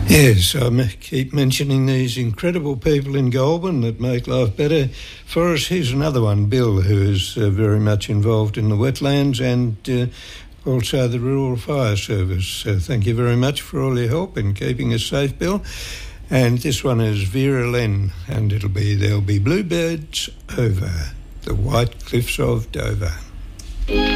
Yes, keep mentioning these incredible people in Goulburn that make life better for us. Here's another one, Bill, who is very much involved in the wetlands and also the Rural Fire Service. So thank you very much for all your help in keeping us safe, Bill. And this one is Vera Len, and there'll be bluebirds over the white cliffs of Dover.